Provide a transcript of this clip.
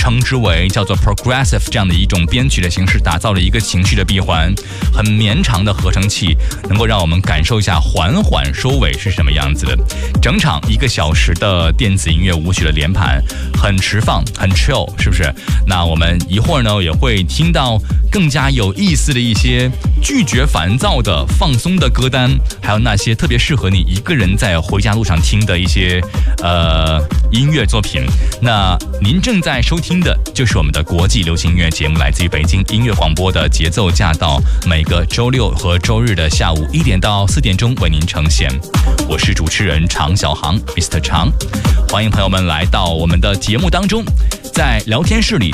称之为叫做 progressive 这样的一种编曲的形式，打造了一个情绪的闭环，很绵长的合成器，能够让我们感受一下缓缓收尾是什么样子的。整场1个小时的电子音乐舞曲的连盘，很持放，很 chill， 是不是？那我们一会儿呢也会听到更加有意思的一些拒绝烦躁的放松的歌单，还有那些特别适合你一个人在回家路上听的一些音乐作品。那您正在收听的就是我们的国际流行音乐节目，来自于北京音乐广播的节奏驾到，每个周六和周日的下午1点到4点钟为您呈现。我是主持人常小航 Mr. 常，欢迎朋友们来到我们的节目当中，在聊天室里